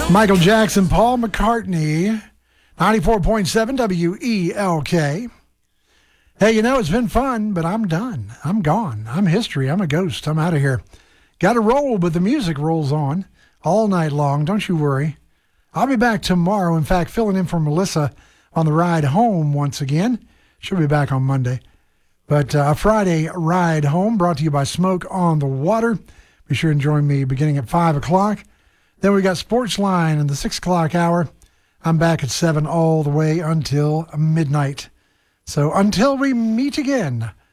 Michael Jackson, Paul McCartney, 94.7 WELK. Hey, you know, it's been fun, but I'm done. I'm gone. I'm history. I'm a ghost. I'm out of here. Got to roll, but the music rolls on all night long. Don't you worry. I'll be back tomorrow. In fact, filling in for Melissa on the ride home once again. She'll be back on Monday. But a Friday ride home brought to you by Smoke on the Water. Be sure and join me beginning at 5 o'clock. Then we got Sportsline in the 6 o'clock hour. I'm back at 7 all the way until midnight. So until we meet again,